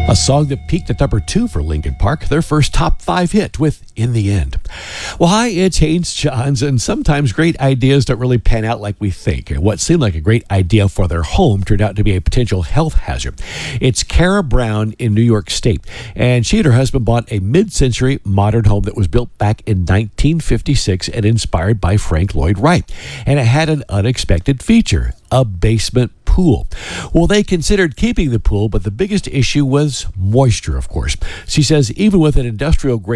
A song that peaked at number 2 for Linkin Park, their first top 5 hit with In the End. Well, hi, it's Haynes Johns, and sometimes great ideas don't really pan out like we think. What seemed like a great idea for their home turned out to be a potential health hazard. It's Kara Brown in New York State, and she and her husband bought a mid-century modern home that was built back in 1956 and inspired by Frank Lloyd Wright. And it had an unexpected feature, a basement pool. Well, they considered keeping the pool, but the biggest issue was moisture, of course. She says even with an industrial grade